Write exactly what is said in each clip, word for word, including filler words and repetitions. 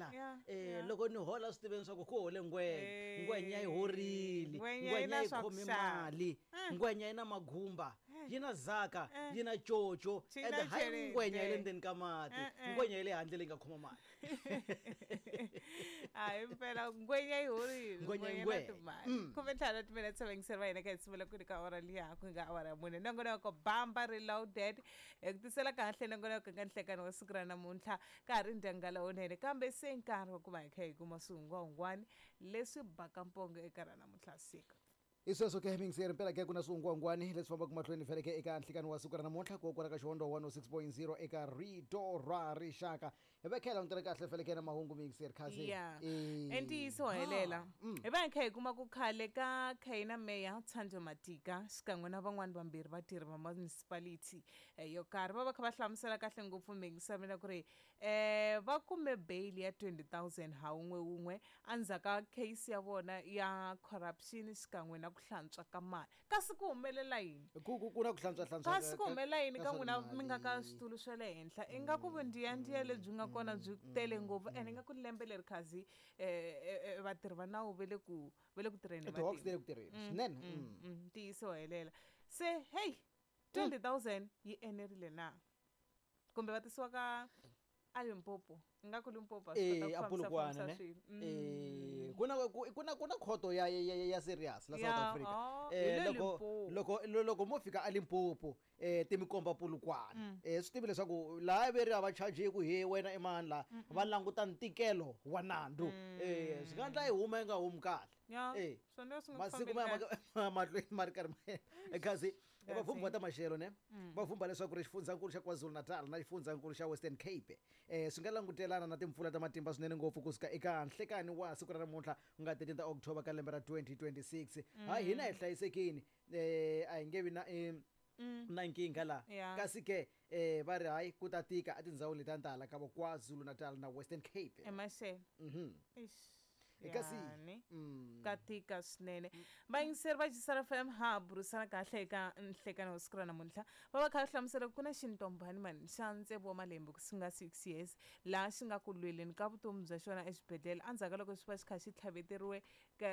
ngwenya eh loko ni hola Steven swa ku ku hole ngwenya ngwenya yi horile ngwenya yi khome mali ngwenya ina magumba yina zaka yina jojo and hayi ngwenya ile ndeni ka mati ngwenya ile handle le nga khoma mali hayi impela ngwenya yi horile ngwenya na timali kumbe thana timela tsevengiseriwa hina ka hisibela ku ka hora liya ku nga hora mune nongonoko bamba reloaded ekutisela kahle nongonoko ka nhlekano wa siku ra namuntlha ka ha ri ndyangala wonene kambe se nkarhi wa ku va hi kha hi kuma swihungwahungwani leswi baka mpongo eka ra namuntlha siku isweswo ke mingiseri mpela ke kuna swihungwahungwani leswi fambaka mahlweni feleke eka nhlekano wa siku ra namuntlha ku kona ka xihondo one oh six point zero eka rito ra rixaka hi va khela ngutele kahle feleke na mahungu mingiseri khasi ya entiyiso helela hi va hi kha hi kuma ku khale ka Khaina Mayor Thando Matika xikan'we na van'wani vambirhi vatirhi va municipality yo karhi va va kha va hlamusela kahle ngopfu mingisamela ku ri eh va kume bail ya twenty thousand ha un'we un'we andzhaka case ya vona ya corruption xikan'we na ku hlantswa ka mali kasi ku humelela yini ku ku kuna ku hlantswa hlantswa kasi ku humelela yini ka n'wina mi nga ka switulu swa le henhla i nga ku vundiyandiya lebyi nga kona byi tele ngopfu and i nga ku lembe leri khazi eh vatirhi va nawu ve le ku ve le ku tirheni swinene ntiyiso helela se hey twenty thousand yi enerile na kumbe va tisiwa ka a Limpopo nga ku Limpopo eh apulukwana ne eh kuna kuna kuna khoto ya ya ya serious la South Africa eh loko loko loko mo fika a Limpopo eh timikomba pulukwana eh swi tivi leswaku la veri ava charge ku he wena emani la va languta ntikelo wa nandu eh swi nga ndla hi huma yi nga humi kahle eh masiku ma mahlweni ma ri karhi kasi va vumba ta maxelo ne va vumba leswaku ri xifundzhankulu xa KwaZulu Natal na xifundzhankulu xa Western Cape eh swi nga langutelana na timpfula ta matimba swinene ngopfu kusuka eka nhlekani wa siku ra namuntlha ku nga thirteen ta October ka lembe ra twenty twenty-six ha hina hi hlayisekini eh a hi nge vi na na nkinga la kasi ke eh va ri hayi ku ta tika a tindzhawu leti ta ntala ka KwaZulu Natal na Western Cape emashe mhm kasi katika swinene vayingiseri va Jisara F M ha burisana kahle eka nhlekano wa siku ra namuntlha va va kha hlamusela ku na xintombhani mani xa ntsevu wa malembe ku singa six years laha xi nga ku lweleni ka vutomi bya xona exibedhlele andzhaka loko swi va xi kha xi tlhaveteriwe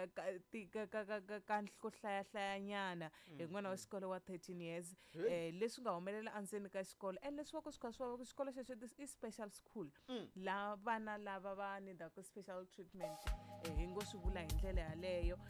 ka ku hlayahlayanyana hi n'wana wa xikolo wa thirteen years eh leswi nga humelela endzeni ka xikolo and leswi va ku swi kha swi va ku xikolo xexo i special school laha vana lava va nidaka special treatment hi ngo swi vula hi ndlela yaleyo